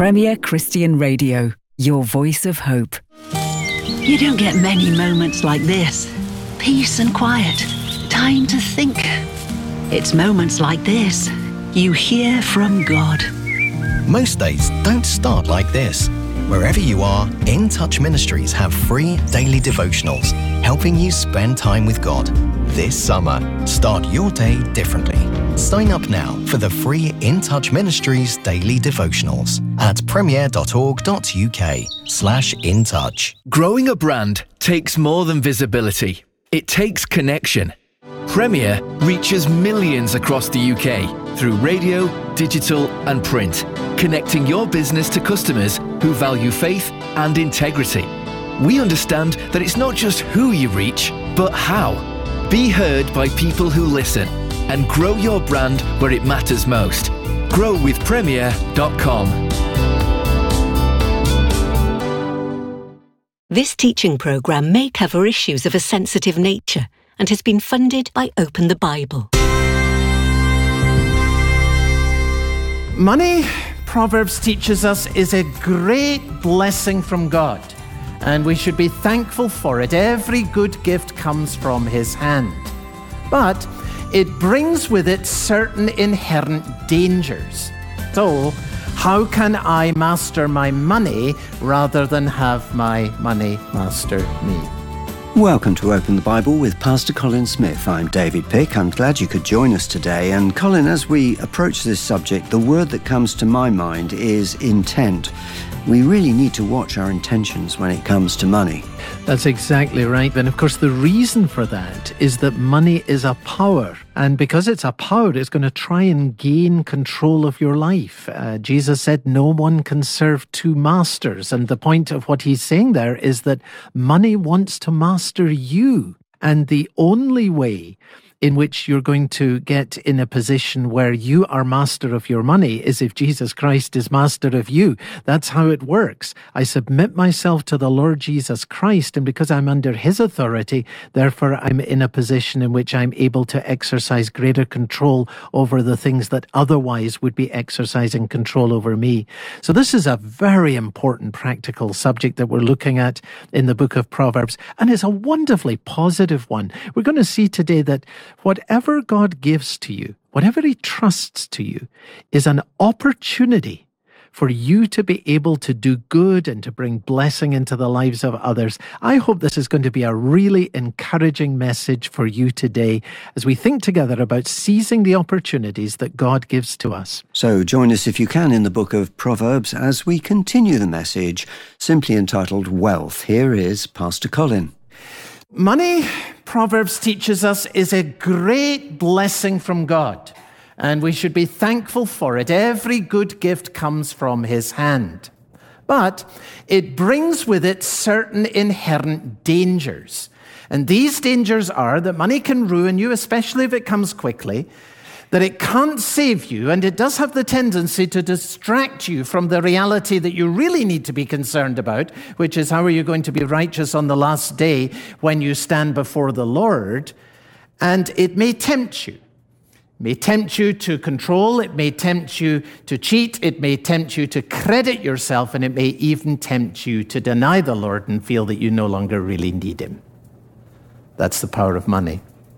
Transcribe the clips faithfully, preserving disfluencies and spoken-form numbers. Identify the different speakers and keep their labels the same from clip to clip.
Speaker 1: Premier Christian Radio, your voice of hope.
Speaker 2: You don't get many moments like this. Peace and quiet. Time to think. It's moments like this you hear from God.
Speaker 3: Most days don't start like this. Wherever you are, In Touch Ministries have free daily devotionals helping you spend time with God. This summer, start your day differently. Sign up now for the free In Touch Ministries daily devotionals at premier.org.uk slash in touch.
Speaker 4: Growing a brand takes more than visibility. It takes connection. Premier reaches millions across the U K through radio, digital and print, connecting your business to customers who value faith and integrity. We understand that it's not just who you reach, but how. Be heard by people who listen and grow your brand where it matters most. grow with premier dot com.
Speaker 5: This teaching programme may cover issues of a sensitive nature and has been funded by Open the Bible.
Speaker 6: Money, Proverbs teaches us, is a great blessing from God, and we should be thankful for it. Every good gift comes from His hand. But it brings with it certain inherent dangers. So, how can I master my money rather than have my money master me?
Speaker 7: Welcome to Open the Bible with Pastor Colin Smith. I'm David Pick. I'm glad you could join us today. And Colin, as we approach this subject, the word that comes to my mind is intent. We really need to watch our intentions when it comes to money.
Speaker 6: That's exactly right. And of course, the reason for that is that money is a power. And because it's a power, it's going to try and gain control of your life. Uh, Jesus said no one can serve two masters. And the point of what he's saying there is that money wants to master you. And the only way in which you're going to get in a position where you are master of your money is if Jesus Christ is master of you. That's how it works. I submit myself to the Lord Jesus Christ, and because I'm under His authority, therefore I'm in a position in which I'm able to exercise greater control over the things that otherwise would be exercising control over me. So this is a very important practical subject that we're looking at in the book of Proverbs, and it's a wonderfully positive one. We're going to see today that whatever God gives to you, whatever He trusts to you, is an opportunity for you to be able to do good and to bring blessing into the lives of others. I hope this is going to be a really encouraging message for you today as we think together about seizing the opportunities that God gives to us.
Speaker 7: So join us if you can in the book of Proverbs as we continue the message, simply entitled Wealth. Here is Pastor Colin.
Speaker 6: Money, Proverbs teaches us, is a great blessing from God, and we should be thankful for it. Every good gift comes from His hand. But it brings with it certain inherent dangers. And these dangers are that money can ruin you, especially if it comes quickly, that it can't save you, and it does have the tendency to distract you from the reality that you really need to be concerned about, which is how are you going to be righteous on the last day when you stand before the Lord. And it may tempt you. It may tempt you to control, it may tempt you to cheat, it may tempt you to credit yourself, and it may even tempt you to deny the Lord and feel that you no longer really need Him. That's the power of money.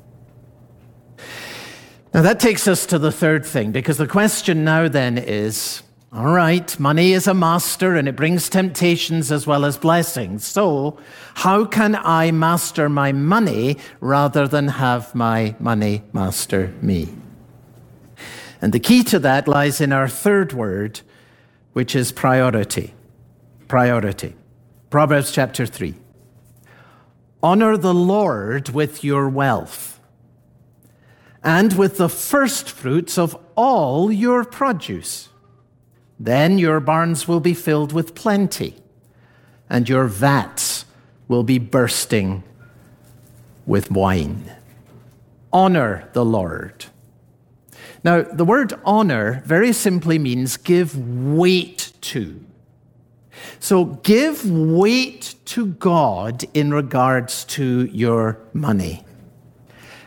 Speaker 6: Now that takes us to the third thing, because the question now then is, all right, money is a master and it brings temptations as well as blessings. So how can I master my money rather than have my money master me? And the key to that lies in our third word, which is priority. Priority. Proverbs chapter three. Honor the Lord with your wealth, and with the first fruits of all your produce. Then your barns will be filled with plenty, and your vats will be bursting with wine. Honor the Lord. Now, the word honor very simply means give weight to. So give weight to God in regards to your money.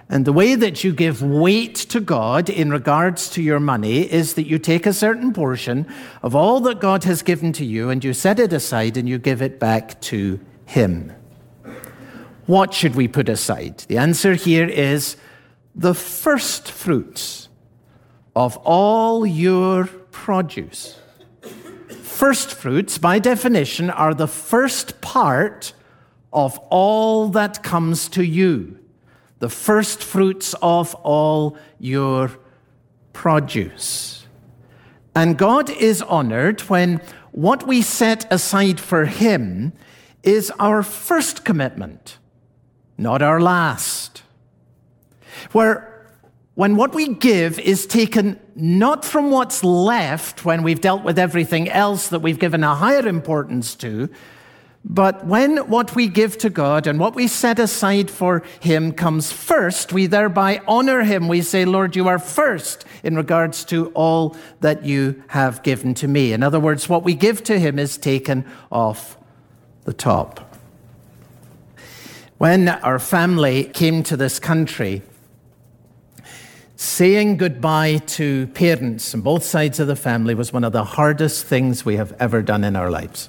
Speaker 6: And the way that you give weight to God in regards to your money is that you take a certain portion of all that God has given to you and you set it aside and you give it back to Him. What should we put aside? The answer here is the first fruits of all your produce. First fruits, by definition, are the first part of all that comes to you. The first fruits of all your produce. And God is honored when what we set aside for Him is our first commitment, not our last. Where when what we give is taken not from what's left when we've dealt with everything else that we've given a higher importance to, but when what we give to God and what we set aside for Him comes first, we thereby honor Him. We say, Lord, you are first in regards to all that you have given to me. In other words, what we give to Him is taken off the top. When our family came to this country, saying goodbye to parents on both sides of the family was one of the hardest things we have ever done in our lives.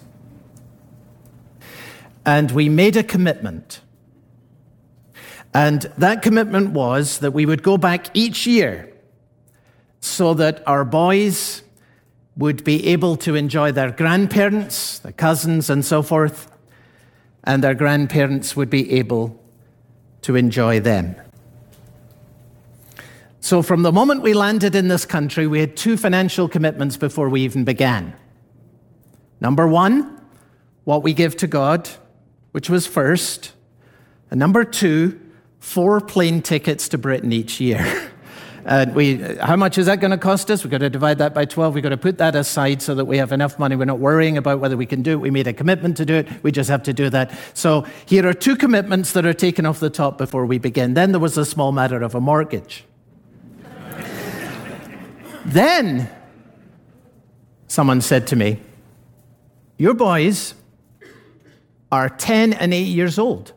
Speaker 6: And we made a commitment. And that commitment was that we would go back each year so that our boys would be able to enjoy their grandparents, their cousins and so forth, and their grandparents would be able to enjoy them. So from the moment we landed in this country, we had two financial commitments before we even began. Number one, what we give to God, which was first. And number two, four plane tickets to Britain each year. And we, how much is that going to cost us? We've got to divide that by twelve. We've got to put that aside so that we have enough money. We're not worrying about whether we can do it. We made a commitment to do it. We just have to do that. So here are two commitments that are taken off the top before we begin. Then there was a small matter of a mortgage. Then someone said to me, your boys are ten and eight years old.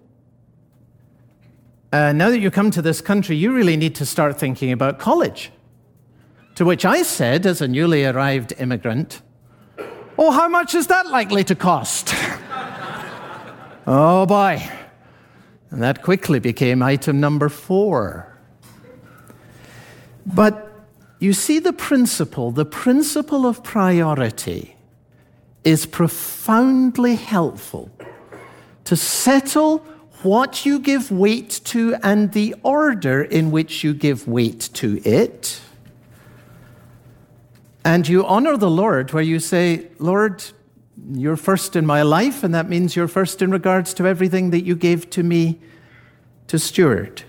Speaker 6: Uh, now that you come to this country, you really need to start thinking about college. To which I said, as a newly arrived immigrant, oh, how much is that likely to cost? Oh, boy. And that quickly became item number four. But you see the principle, the principle of priority is profoundly helpful to settle what you give weight to and the order in which you give weight to it. And you honor the Lord where you say, Lord, you're first in my life, and that means you're first in regards to everything that you gave to me to steward.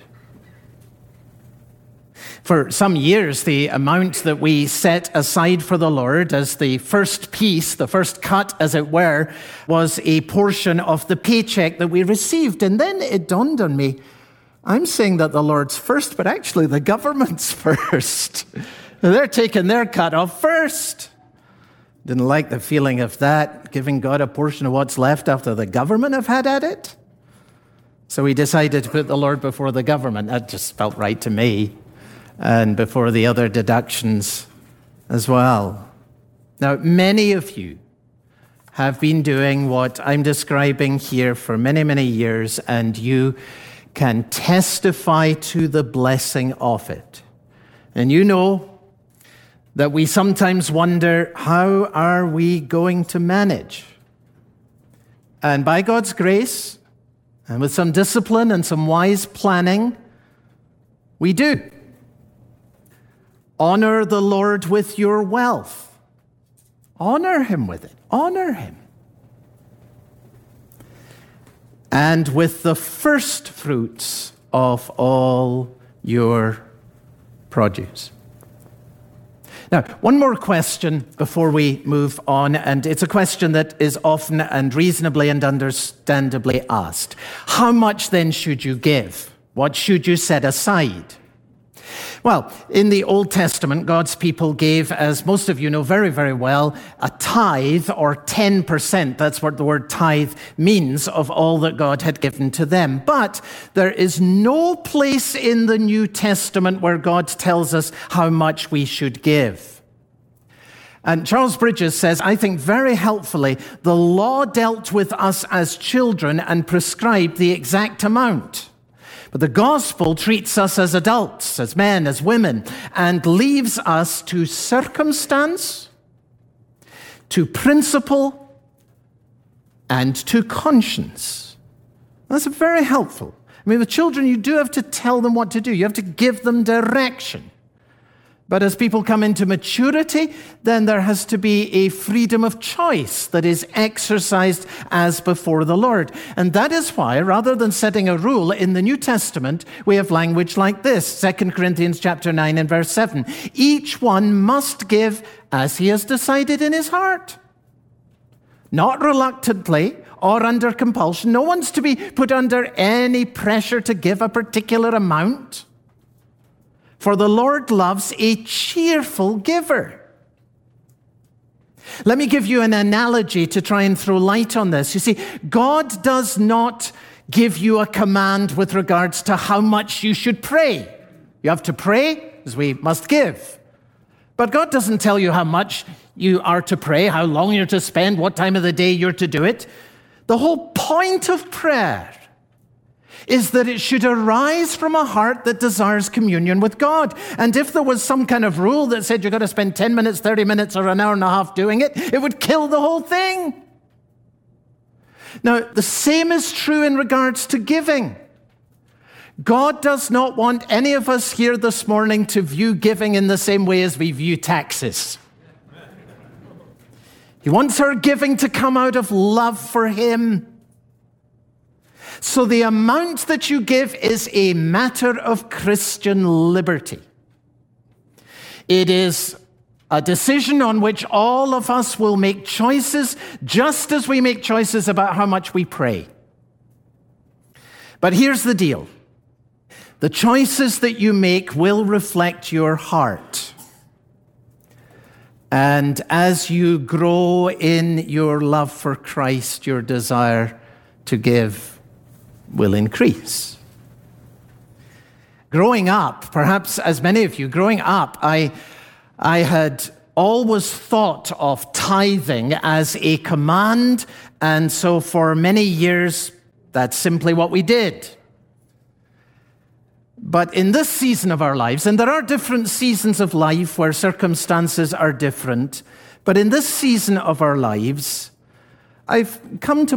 Speaker 6: For some years, the amount that we set aside for the Lord as the first piece, the first cut, as it were, was a portion of the paycheck that we received. And then it dawned on me, I'm saying that the Lord's first, but actually the government's first. They're taking their cut off first. Didn't like the feeling of that, giving God a portion of what's left after the government have had at it. So we decided to put the Lord before the government. That just felt right to me. And before the other deductions as well. Now, many of you have been doing what I'm describing here for many, many years, and you can testify to the blessing of it. And you know that we sometimes wonder, how are we going to manage? And by God's grace, and with some discipline and some wise planning, we do. Honor the Lord with your wealth. Honor Him with it. Honor Him. And with the first fruits of all your produce. Now, one more question before we move on, and it's a question that is often and reasonably and understandably asked. How much then should you give? What should you set aside? Well, in the Old Testament, God's people gave, as most of you know very, very well, a tithe, or ten percent. That's what the word tithe means, of all that God had given to them. But there is no place in the New Testament where God tells us how much we should give. And Charles Bridges says, I think very helpfully, the law dealt with us as children and prescribed the exact amount. But the gospel treats us as adults, as men, as women, and leaves us to circumstance, to principle, and to conscience. That's very helpful. I mean, with children, you do have to tell them what to do. You have to give them direction. But as people come into maturity, then there has to be a freedom of choice that is exercised as before the Lord. And that is why, rather than setting a rule in the New Testament, we have language like this, Second Corinthians chapter nine and verse seven. Each one must give as he has decided in his heart, not reluctantly or under compulsion. No one's to be put under any pressure to give a particular amount. For the Lord loves a cheerful giver. Let me give you an analogy to try and throw light on this. You see, God does not give you a command with regards to how much you should pray. You have to pray, as we must give. But God doesn't tell you how much you are to pray, how long you're to spend, what time of the day you're to do it. The whole point of prayer is that it should arise from a heart that desires communion with God. And if there was some kind of rule that said you've got to spend ten minutes, thirty minutes, or an hour and a half doing it, it would kill the whole thing. Now, the same is true in regards to giving. God does not want any of us here this morning to view giving in the same way as we view taxes. He wants our giving to come out of love for Him. So the amount that you give is a matter of Christian liberty. It is a decision on which all of us will make choices, just as we make choices about how much we pray. But here's the deal. The choices that you make will reflect your heart. And as you grow in your love for Christ, your desire to give will increase. Growing up, perhaps as many of you, growing up, I, I had always thought of tithing as a command, and so for many years, that's simply what we did. But in this season of our lives, and there are different seasons of life where circumstances are different, but in this season of our lives, I've come to